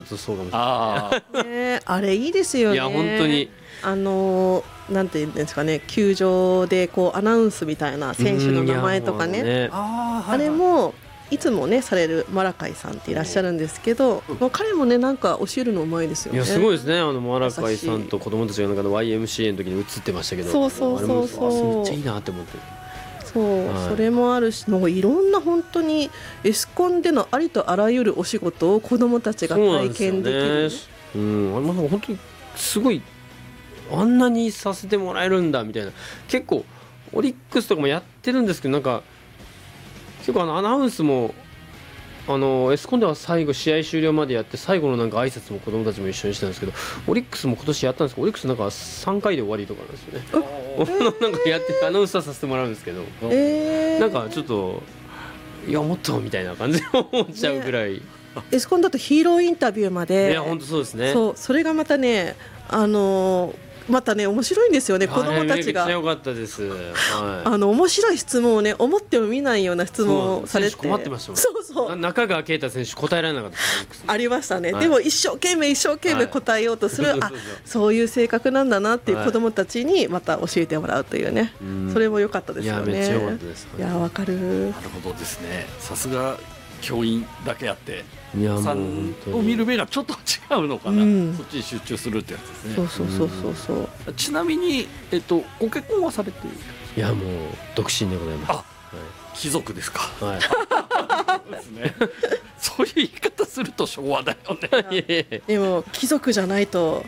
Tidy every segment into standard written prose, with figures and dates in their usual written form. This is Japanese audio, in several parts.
そうかもしれない。 あれいいですよね。 いや本当になんていうんですかね、球場でこうアナウンスみたいな選手の名前とかね、あれもいつもねされるマラカイさんっていらっしゃるんですけど、もう彼もねなんか教えるのうまいですよね。 いやすごいですね。マラカイさんと子供たちがなんかの YMCA の時に映ってましたけど、 そうそうそうそう、 めっちゃいいなって思って。 そう、それもあるし、もういろんな本当にエスコンでのありとあらゆるお仕事を子どもたちが体験できる。 本当にすごい、あんなにさせてもらえるんだみたいな。結構オリックスとかもやってるんですけど、なんか結構アナウンスもエスコンでは最後試合終了までやって、最後のなんか挨拶も子供たちも一緒にしてたんですけど、オリックスも今年やったんですけど、オリックスなんか3回で終わりとかなんですよね。なんかやってアナウンサーさせてもらうんですけど、なんかちょっといやもっとみたいな感じで思っちゃうぐらい、 エスコンだとヒーローインタビューまで、 いや本当そうですね。 それがまたねまたね面白いんですよね。子どもたちがめっちゃ良かったです。 面白い質問をね、思っても見ないような質問をされて、 困ってましたもん。 そうそう、 中川圭太選手答えられなかったありましたね。でも一生懸命答えようとする、そういう性格なんだなっていう子どもたちにまた教えてもらうというね、それも良かったですよね。 いやめっちゃ良かったです。 いやわかる。 なるほどですね。さすが教員だけあって、 いやさんを見る目がちょっと違うのかな、そっちに集中するってやつですね。 そうちなみに、ご結婚はされている？ いやもう独身でございます。 貴族ですか。 はい。 そうですね。そういう言い方すると昭和だよね。 でも貴族じゃないと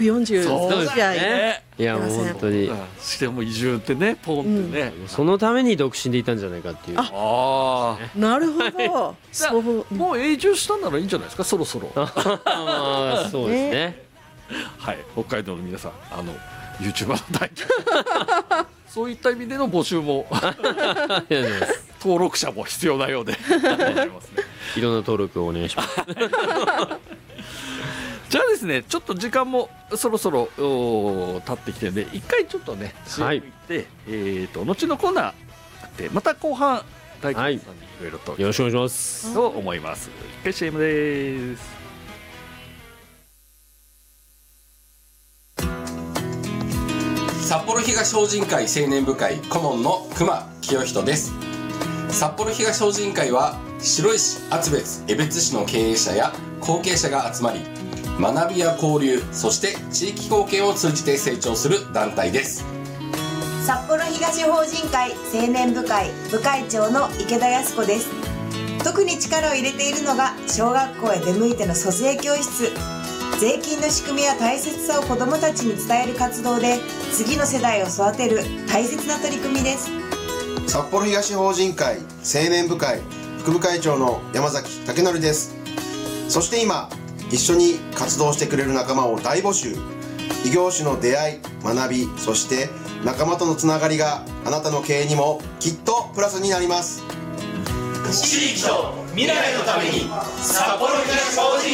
140試合、 いやもう本当に。 しても移住ってね、ポンってね、 そのために独身でいたんじゃないかっていう。 なるほど。 もう永住したならいいんじゃないですか、そろそろ。 そうですね。 はい、北海道の皆さん、YouTuber の大そういった意味での募集も登録者も必要なようでいろんな登録をお願いします。 じゃあですね、ちょっと時間もそろそろ経ってきてるんで、一回ちょっとね CM 行って、後のコーナーあって、また後半大輝さんにいろいろとよろしくお願いしますと思います。一回 CM です。 札幌東法人会青年部会顧問の熊清人です。札幌東法人会は白石、厚別、江別市の経営者や後継者が集まり、学びや交流、そして地域貢献を通じて成長する団体です。 札幌東法人会青年部会部会長の池田康子です。特に力を入れているのが小学校へ出向いての租税教室。税金の仕組みや大切さを子どもたちに伝える活動で、次の世代を育てる大切な取り組みです。 札幌東法人会青年部会副部会長の山崎武則です。そして今一緒に活動してくれる仲間を大募集。異業種の出会い、学び、そして仲間とのつながりがあなたの経営にもきっとプラスになります。 地域と未来のために札幌東法人